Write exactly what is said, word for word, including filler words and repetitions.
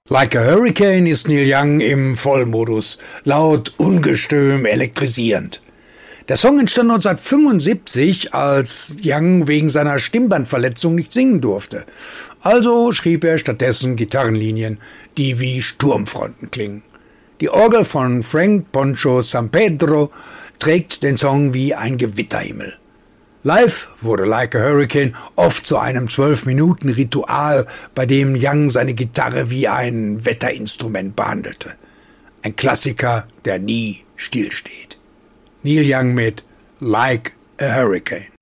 Like a Hurricane ist Neil Young im Vollmodus, laut, ungestüm, elektrisierend. Der Song entstand neunzehnhundertfünfundsiebzig, als Young wegen seiner Stimmbandverletzung nicht singen durfte. Also schrieb er stattdessen Gitarrenlinien, die wie Sturmfronten klingen. Die Orgel von Frank Poncho Sampedro trägt den Song wie ein Gewitterhimmel. Live wurde Like a Hurricane oft zu einem zwölf Minuten Ritual, bei dem Young seine Gitarre wie ein Wetterinstrument behandelte. Ein Klassiker, der nie stillsteht. Neil Young mit Like a Hurricane.